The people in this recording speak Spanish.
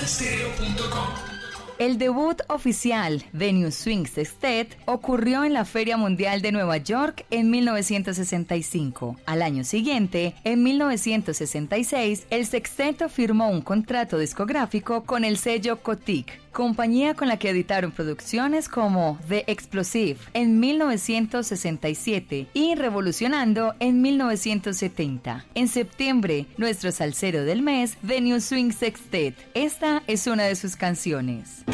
latina.stereo.com. El debut oficial de New Swing Sextet ocurrió en la Feria Mundial de Nueva York en 1965. Al año siguiente, en 1966, el sexteto firmó un contrato discográfico con el sello Kotick, compañía con la que editaron producciones como The Explosive en 1967 y Revolucionando en 1970. En septiembre, nuestro salsero del mes, The New Swing Sextet. Esta es una de sus canciones.